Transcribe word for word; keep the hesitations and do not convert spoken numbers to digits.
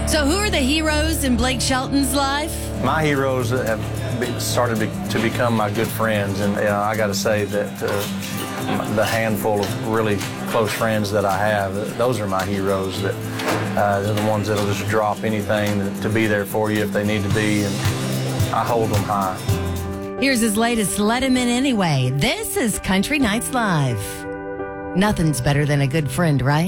So who are the heroes in Blake Shelton's life? My heroes have be, started be, to become my good friends, and you know, I got to say that uh, the handful of really close friends that I have, those are my heroes. That uh, they're the ones that'll just drop anything to be there for you if they need to be, and I hold them high. Here's his latest Let Him In Anyway. This is Country Nights Live. Nothing's better than a good friend, right?